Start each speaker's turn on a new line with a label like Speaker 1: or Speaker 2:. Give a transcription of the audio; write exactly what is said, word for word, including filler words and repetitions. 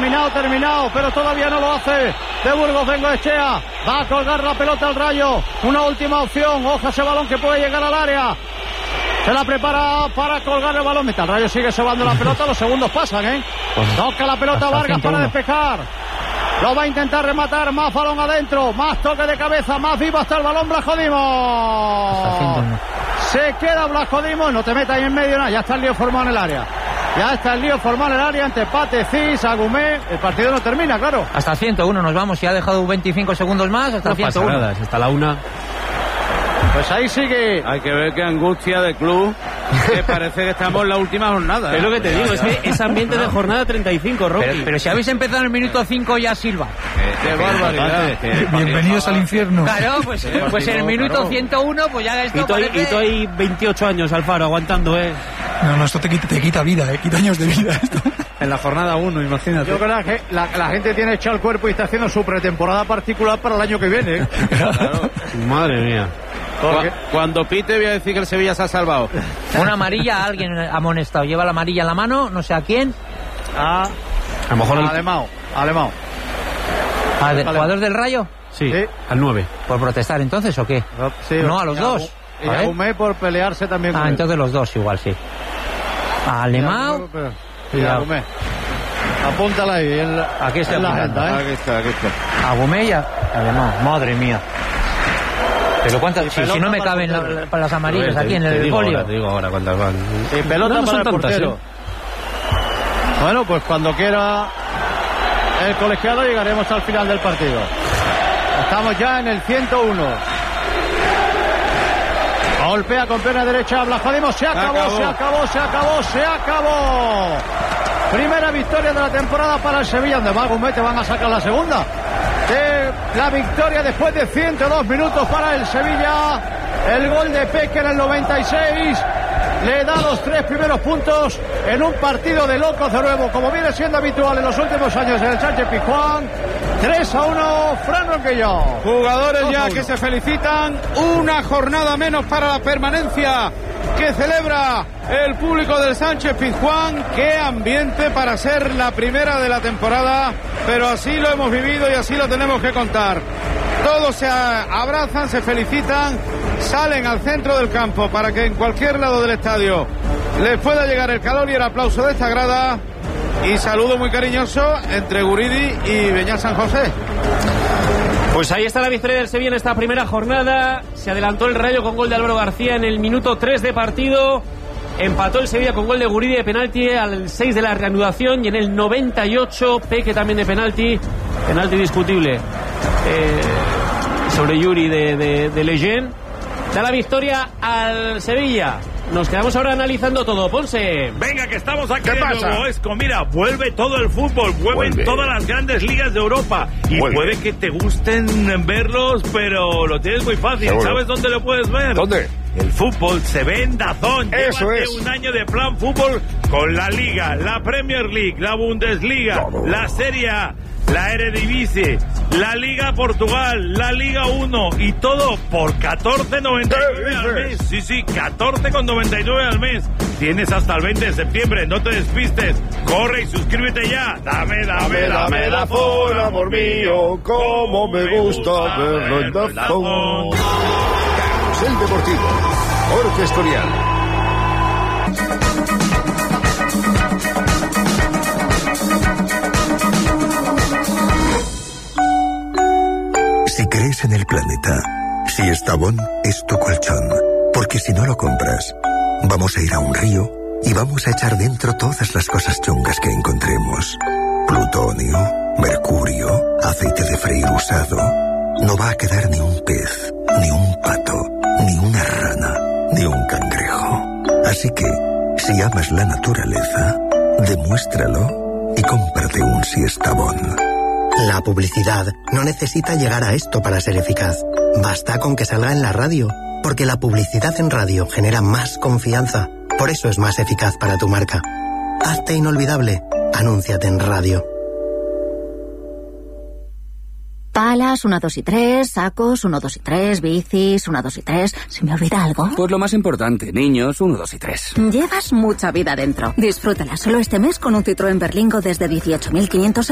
Speaker 1: terminado, terminado, pero todavía no lo hace. De Burgos Bengoechea, va a colgar la pelota al Rayo. Una última opción, ojo ese balón que puede llegar al área. Se la prepara para colgar el balón. El Rayo sigue sobando la pelota, los segundos pasan, ¿eh? Toca la pelota Vargas para despejar. Lo va a intentar rematar, más balón adentro, más toque de cabeza, más vivo hasta el balón Blasco Dimos. Se queda Blasco Dimos, no te metas ahí en medio, nada, ya está el lío formado en el área. Ya está el lío formado en el área entre Pate, Cis, Agumé. El partido no termina, claro.
Speaker 2: Hasta el ciento uno nos vamos, ya ha dejado veinticinco segundos más, hasta el ciento uno.
Speaker 3: Nada, hasta la una.
Speaker 1: Pues ahí sigue.
Speaker 4: Hay que ver qué angustia de club, que parece que estamos en la última jornada, ¿eh?
Speaker 3: Es lo que te digo, es que es ambiente de jornada treinta y cinco, Rocky.
Speaker 2: Pero, pero si habéis empezado en el minuto cinco ya silba.
Speaker 4: Qué, qué barbaridad.
Speaker 5: Qué Bienvenidos al infierno.
Speaker 2: Claro, pues, pues en el minuto ciento uno, pues ya esto
Speaker 3: y tú,
Speaker 2: parece...
Speaker 3: y tú hay veintiocho años, Alfaro, aguantando, ¿eh?
Speaker 5: No, no, esto te quita, te quita vida, ¿eh? Quita años de vida esto.
Speaker 6: En la jornada uno, imagínate.
Speaker 1: Yo creo que la, la gente tiene echado el cuerpo y está haciendo su pretemporada particular para el año que viene, ¿eh?
Speaker 4: Claro.
Speaker 3: Madre mía.
Speaker 4: Cu- Cuando pite voy a decir que el Sevilla se ha salvado.
Speaker 2: Una amarilla, alguien ha amonestado. Lleva la amarilla en la mano, no sé a quién.
Speaker 1: A,
Speaker 3: A lo mejor el...
Speaker 1: Alemão, Alemão.
Speaker 2: ¿Al del jugador del Rayo?
Speaker 3: Sí,
Speaker 1: Sí.
Speaker 3: al nueve.
Speaker 2: ¿Por protestar entonces o qué?
Speaker 1: Sí,
Speaker 2: No, a los
Speaker 1: y
Speaker 2: dos.
Speaker 1: Y
Speaker 2: A ver.
Speaker 1: Agumé por pelearse también con
Speaker 2: Ah,
Speaker 1: él.
Speaker 2: entonces los dos igual, sí. Alemão.
Speaker 1: Y Agumé. Apúntala ahí. En la,
Speaker 2: Aquí estoy
Speaker 1: en la
Speaker 2: apuntando.
Speaker 1: agenda, ¿eh?
Speaker 4: Aquí está, aquí está.
Speaker 2: Agumé y Alemão. Madre mía. Pero cuántas, si, si no me caben la, la, las amarillas aquí en
Speaker 3: Te
Speaker 2: el
Speaker 3: digo
Speaker 2: folio.
Speaker 3: ahora, te digo ahora cuántas van.
Speaker 1: Y pelota
Speaker 3: No, no
Speaker 1: para
Speaker 3: son
Speaker 1: el
Speaker 3: tantas,
Speaker 1: portero.
Speaker 3: ¿eh?
Speaker 1: Bueno, pues cuando quiera el colegiado llegaremos al final del partido. Estamos ya en el ciento uno. Golpea con pierna derecha Blasco Dimos. Se acabó,
Speaker 4: acabó.
Speaker 1: se acabó, se acabó, se acabó. Primera victoria de la temporada para el Sevilla. Donde va Agumé, te van a sacar la segunda. De la victoria después de ciento dos minutos para el Sevilla. El gol de Peque en el noventa y seis le da los tres primeros puntos en un partido de locos de nuevo, como viene siendo habitual en los últimos años en el Sánchez-Pizjuán. tres a uno, Fran Ronquillo.
Speaker 4: Jugadores ya que se felicitan. Una jornada menos para la permanencia que celebra el público del Sánchez-Pizjuán. Qué ambiente para ser la primera de la temporada, pero así lo hemos vivido y así lo tenemos que contar. Todos se abrazan, se felicitan, salen al centro del campo para que en cualquier lado del estadio les pueda llegar el calor y el aplauso de esta grada. Y saludo muy cariñoso entre Guridi y Beñat San José.
Speaker 3: Pues ahí está la victoria del Sevilla en esta primera jornada. Se adelantó el Rayo con gol de Álvaro García en el minuto tres de partido. Empató el Sevilla con gol de Guridi de penalti al seis de la reanudación. Y en el noventa y ocho, Peque también de penalti. Penalti discutible eh, sobre Yuri de, de, de Lejeune. Da la victoria al Sevilla. Nos quedamos ahora analizando todo. Ponce.
Speaker 7: Venga, que estamos aquí de nuevo, Esco. Mira, vuelve todo el fútbol, vuelven vuelve. todas las grandes ligas de Europa. Y vuelve. puede que te gusten verlos, pero lo tienes muy fácil. ¿Seguro? ¿Sabes dónde lo puedes ver?
Speaker 6: ¿Dónde?
Speaker 7: El fútbol se ve en DAZN.
Speaker 6: Eso
Speaker 7: Llévate
Speaker 6: es.
Speaker 7: un año de plan fútbol con la Liga, la Premier League, la Bundesliga, no, no. la Serie A, la Eredivisie, la Liga Portugal, la Liga uno y todo por catorce noventa y nueve al mes. Sí, sí, catorce noventa y nueve al mes. Tienes hasta el veinte de septiembre, no te despistes. Corre y suscríbete ya. Dame, dame, dame, dame DAZN, amor mío, como me gusta verlo en DAZN.
Speaker 8: El Deportivo, Jorge Escorial. Si crees en el planeta, si Estavón es tu colchón, porque si no lo compras, vamos a ir a un río y vamos a echar dentro todas las cosas chungas que encontremos. Plutonio, mercurio, aceite de freír usado. No va a quedar ni un pez, ni un pato, ni una rana, ni un cangrejo. Así que, si amas la naturaleza, demuéstralo y cómprate un Siestabón.
Speaker 9: La publicidad no necesita llegar a esto para ser eficaz. Basta con que salga en la radio, porque la publicidad en radio genera más confianza. Por eso es más eficaz para tu marca. Hazte inolvidable. Anúnciate en radio.
Speaker 10: Palas, una, dos y tres, sacos, uno, dos y tres, bicis, una, dos y tres. ¿Se me olvida algo?
Speaker 11: Pues lo más importante, niños, uno, dos y tres.
Speaker 10: Llevas mucha vida dentro. Disfrútala solo este mes con un Citroën Berlingo desde dieciocho mil quinientos